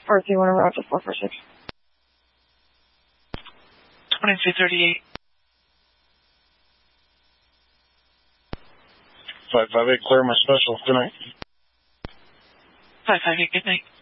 Or do you want to route to 446? 2338. 558, clear my special. Good night. 558, good night.